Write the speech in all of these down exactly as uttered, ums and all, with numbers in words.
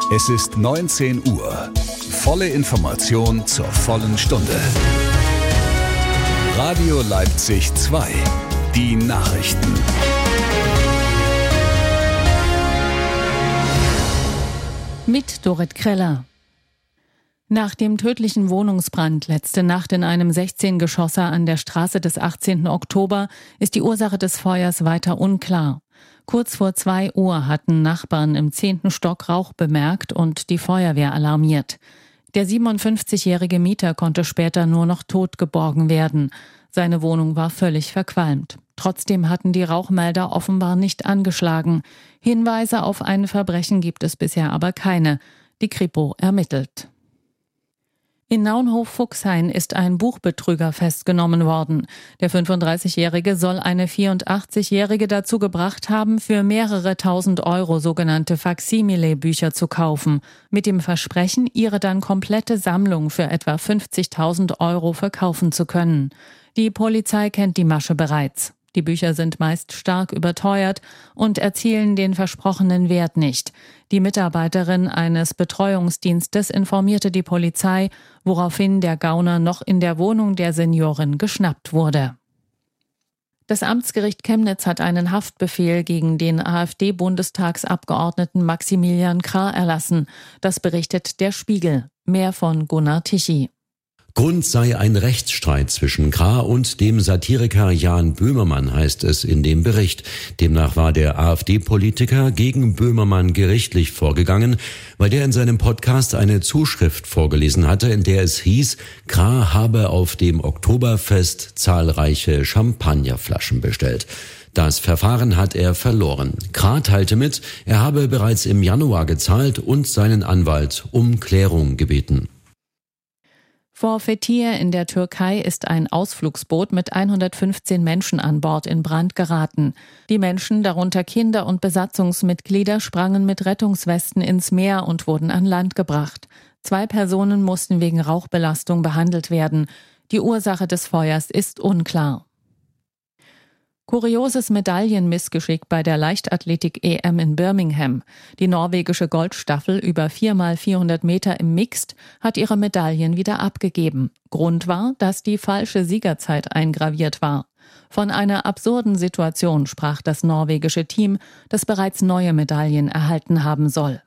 Es ist neunzehn Uhr. Volle Information zur vollen Stunde. Radio Leipzig zwei. Die Nachrichten. Mit Dorit Kreller. Nach dem tödlichen Wohnungsbrand letzte Nacht in einem sechzehn-Geschosser an der Straße des achtzehnten Oktober ist die Ursache des Feuers weiter unklar. Kurz vor zwei Uhr hatten Nachbarn im zehnten Stock Rauch bemerkt und die Feuerwehr alarmiert. Der siebenundfünfzigjährige Mieter konnte später nur noch tot geborgen werden. Seine Wohnung war völlig verqualmt. Trotzdem hatten die Rauchmelder offenbar nicht angeschlagen. Hinweise auf ein Verbrechen gibt es bisher aber keine. Die Kripo ermittelt. In Naunhof-Fuchshain ist ein Buchbetrüger festgenommen worden. Der fünfunddreißigjährige soll eine vierundachtzigjährige dazu gebracht haben, für mehrere tausend Euro sogenannte Faksimile-Bücher zu kaufen, mit dem Versprechen, ihre dann komplette Sammlung für etwa fünfzigtausend Euro verkaufen zu können. Die Polizei kennt die Masche bereits. Die Bücher sind meist stark überteuert und erzielen den versprochenen Wert nicht. Die Mitarbeiterin eines Betreuungsdienstes informierte die Polizei, woraufhin der Gauner noch in der Wohnung der Seniorin geschnappt wurde. Das Amtsgericht Chemnitz hat einen Haftbefehl gegen den AfD-Bundestagsabgeordneten Maximilian Krah erlassen. Das berichtet der Spiegel. Mehr von Gunnar Tichy. Grund sei ein Rechtsstreit zwischen Krah und dem Satiriker Jan Böhmermann, heißt es in dem Bericht. Demnach war der AfD-Politiker gegen Böhmermann gerichtlich vorgegangen, weil der in seinem Podcast eine Zuschrift vorgelesen hatte, in der es hieß, Krah habe auf dem Oktoberfest zahlreiche Champagnerflaschen bestellt. Das Verfahren hat er verloren. Krah teilte mit, er habe bereits im Januar gezahlt und seinen Anwalt um Klärung gebeten. Vor Fethiye in der Türkei ist ein Ausflugsboot mit hundertfünfzehn Menschen an Bord in Brand geraten. Die Menschen, darunter Kinder und Besatzungsmitglieder, sprangen mit Rettungswesten ins Meer und wurden an Land gebracht. Zwei Personen mussten wegen Rauchbelastung behandelt werden. Die Ursache des Feuers ist unklar. Kurioses Medaillenmissgeschick bei der Leichtathletik-E M in Birmingham. Die norwegische Goldstaffel über vier mal vierhundert Meter im Mixed hat ihre Medaillen wieder abgegeben. Grund war, dass die falsche Siegerzeit eingraviert war. Von einer absurden Situation sprach das norwegische Team, das bereits neue Medaillen erhalten haben soll.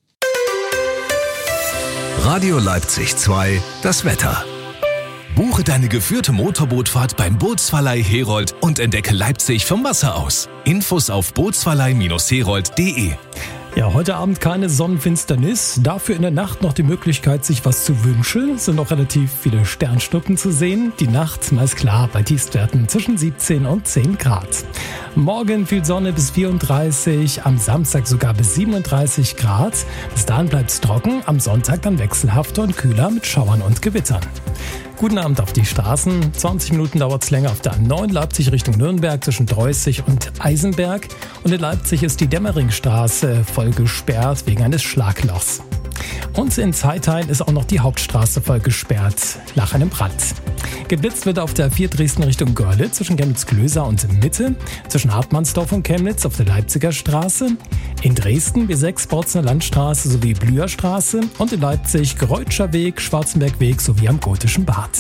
Radio Leipzig zwei, das Wetter. Buche deine geführte Motorbootfahrt beim Bootsverleih Herold und entdecke Leipzig vom Wasser aus. Infos auf bootsverleih Herold punkt de. Ja, heute Abend keine Sonnenfinsternis, dafür in der Nacht noch die Möglichkeit, sich was zu wünschen. Es sind noch relativ viele Sternschnuppen zu sehen. Die Nacht meist klar bei Tiefstwerten zwischen siebzehn und zehn Grad. Morgen viel Sonne bis vierunddreißig, am Samstag sogar bis siebenunddreißig Grad. Bis dahin bleibt es trocken, am Sonntag dann wechselhafter und kühler mit Schauern und Gewittern. Guten Abend auf die Straßen. zwanzig Minuten dauert es länger auf der A neun Leipzig Richtung Nürnberg zwischen Dreußig und Eisenberg. Und in Leipzig ist die Dämmeringstraße voll gesperrt wegen eines Schlaglochs. Und in Zeithain ist auch noch die Hauptstraße voll gesperrt nach einem Brand. Geblitzt wird auf der A vier Dresden Richtung Görlitz zwischen Chemnitz-Klöser und Mitte, zwischen Hartmannsdorf und Chemnitz auf der Leipziger Straße, in Dresden B sechs Borzner Landstraße sowie Blüherstraße und in Leipzig Greutscher Weg, Schwarzenbergweg sowie am Gotischen Bad.